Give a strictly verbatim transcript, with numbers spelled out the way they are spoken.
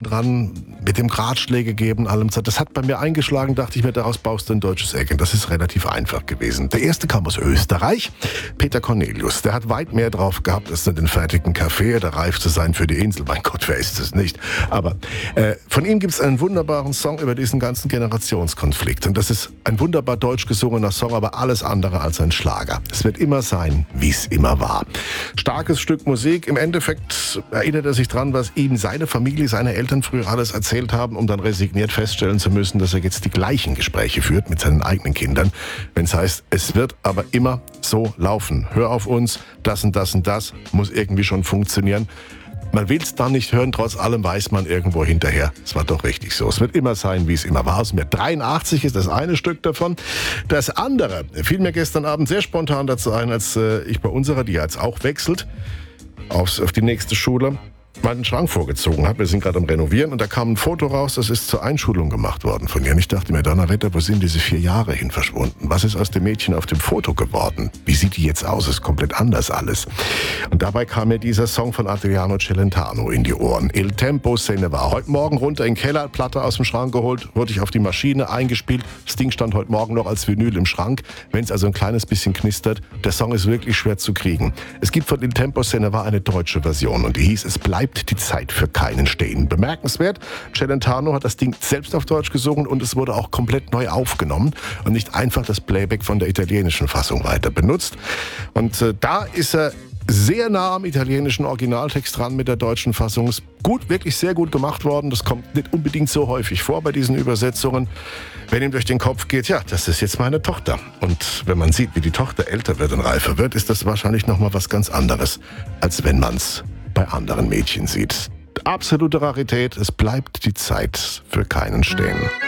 dran, mit dem Ratschläge geben, allem. Das hat bei mir eingeschlagen, dachte ich mir, daraus baust du ein deutsches Eck. Und das ist relativ einfach gewesen. Der erste kam aus Österreich, Peter Cornelius. Der hat weit mehr drauf gehabt, als den fertigen Kaffee, der reif zu sein für die Insel. Mein Gott, wer ist es nicht? Aber äh, von ihm gibt es einen wunderbaren Song über diesen ganzen Generationskonflikt. Und das ist ein wunderbar deutsch gesungener Song, aber alles andere als ein Schlager. Es wird immer sein, wie es immer war. Starkes Stück Musik. Im Endeffekt erinnert er sich dran, was ihm seine Familie, seine Eltern früher alles erzählt haben, um dann resigniert feststellen zu müssen, dass er jetzt die gleichen Gespräche führt mit seinen eigenen Kindern. Wenn es heißt, es wird aber immer so laufen. Hör auf uns, das und das und das muss irgendwie schon funktionieren. Man will es dann nicht hören, trotz allem weiß man irgendwo hinterher, es war doch richtig so. Es wird immer sein, wie es immer war. Aus mir dreiundachtzig ist das eine Stück davon. Das andere fiel mir gestern Abend sehr spontan dazu ein, als äh, ich bei unserer, die jetzt auch wechselt, aufs, auf die nächste Schule, meinen Schrank vorgezogen habe. Wir sind gerade am Renovieren und da kam ein Foto raus, das ist zur Einschulung gemacht worden von ihr. Und ich dachte mir, Donnerwetter, wo sind diese vier Jahre hin verschwunden? Was ist aus dem Mädchen auf dem Foto geworden? Wie sieht die jetzt aus? Ist komplett anders alles. Und dabei kam mir dieser Song von Adriano Celentano in die Ohren. Il Tempo se ne va. Heute Morgen runter in den Keller, Platte aus dem Schrank geholt, wurde ich auf die Maschine eingespielt. Das Ding stand heute Morgen noch als Vinyl im Schrank. Wenn es also ein kleines bisschen knistert, der Song ist wirklich schwer zu kriegen. Es gibt von Il Tempo se ne va eine deutsche Version und die hieß, es bleibt die Zeit für keinen stehen. Bemerkenswert, Celentano hat das Ding selbst auf Deutsch gesungen und es wurde auch komplett neu aufgenommen und nicht einfach das Playback von der italienischen Fassung weiter benutzt. Und äh, da ist er sehr nah am italienischen Originaltext dran mit der deutschen Fassung. Ist gut, wirklich sehr gut gemacht worden. Das kommt nicht unbedingt so häufig vor bei diesen Übersetzungen. Wenn ihm durch den Kopf geht, ja, das ist jetzt meine Tochter. Und wenn man sieht, wie die Tochter älter wird und reifer wird, ist das wahrscheinlich nochmal was ganz anderes, als wenn man es bei anderen Mädchen sieht. Absolute Rarität, es bleibt die Zeit für keinen stehen.